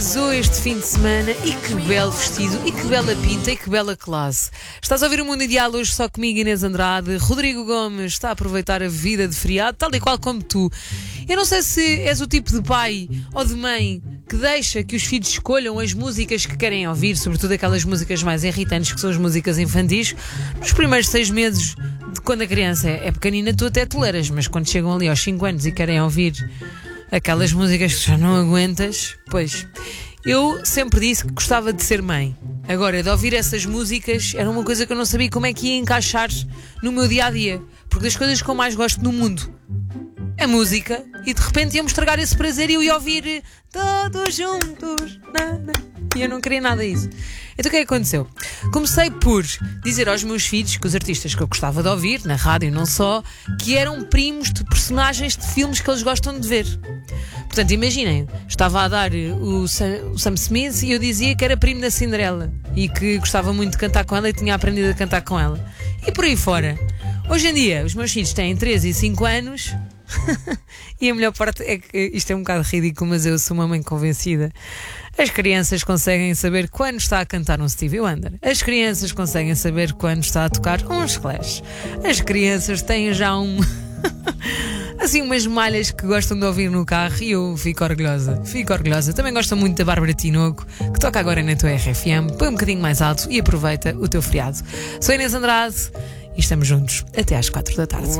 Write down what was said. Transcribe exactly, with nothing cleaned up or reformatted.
arrasou este fim de semana e que belo vestido, e que bela pinta, e que bela classe. Estás a ouvir o Mundo Ideal hoje só comigo, Inês Andrade. Rodrigo Gomes está a aproveitar a vida de feriado, tal e qual como tu. Eu não sei se és o tipo de pai ou de mãe que deixa que os filhos escolham as músicas que querem ouvir, sobretudo aquelas músicas mais irritantes que são as músicas infantis. Nos primeiros seis meses de quando a criança é pequenina tu até toleras, mas quando chegam ali aos cinco anos e querem ouvir aquelas músicas que já não aguentas, pois, eu sempre disse que gostava de ser mãe. Agora, de ouvir essas músicas era uma coisa que eu não sabia como é que ia encaixar no meu dia-a-dia, porque das coisas que eu mais gosto no mundo é música, e de repente íamos estragar esse prazer e eu ia ouvir todos juntos, nana, e eu não queria nada disso. Então o que é que aconteceu? Comecei por dizer aos meus filhos que os artistas que eu gostava de ouvir, na rádio e não só, que eram primos de personagens de filmes que eles gostam de ver. Portanto, imaginem, estava a dar o Sam, o Sam Smith e eu dizia que era primo da Cinderela e que gostava muito de cantar com ela e tinha aprendido a cantar com ela. E por aí fora. Hoje em dia, os meus filhos têm treze e cinco anos e a melhor parte é que isto é um bocado ridículo, mas eu sou uma mãe convencida. As crianças conseguem saber quando está a cantar um Stevie Wonder. As crianças conseguem saber quando está a tocar uns Clash. As crianças têm já um... assim, umas malhas que gostam de ouvir no carro e eu fico orgulhosa. Fico orgulhosa. Também gosto muito da Bárbara Tinoco, que toca agora na tua R F M. Põe um bocadinho mais alto e aproveita o teu feriado. Sou Inês Andrade e estamos juntos até às quatro da tarde.